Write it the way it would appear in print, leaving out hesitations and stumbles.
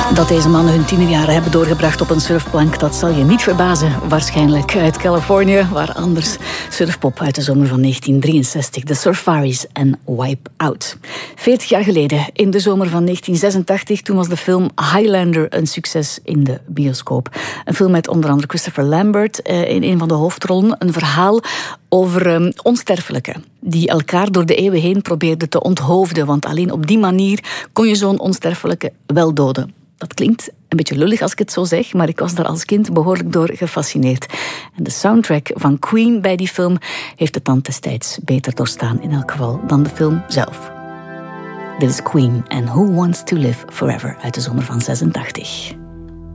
Dat deze mannen hun tienerjaren hebben doorgebracht op een surfplank, dat zal je niet verbazen. Waarschijnlijk uit Californië, waar anders surfpop uit de zomer van 1963. De Surfaris en Wipe Out. 40 jaar geleden, in de zomer van 1986, toen was de film Highlander een succes in de bioscoop. Een film met onder andere Christopher Lambert in een van de hoofdrollen. Een verhaal over onsterfelijken die elkaar door de eeuwen heen probeerden te onthoofden. Want alleen op die manier kon je zo'n onsterfelijke wel doden. Dat klinkt een beetje lullig als ik het zo zeg, maar ik was daar als kind behoorlijk door gefascineerd. En de soundtrack van Queen bij die film heeft het dan destijds beter doorstaan, in elk geval, dan de film zelf. Dit is Queen en Who Wants to Live Forever uit de zomer van 86.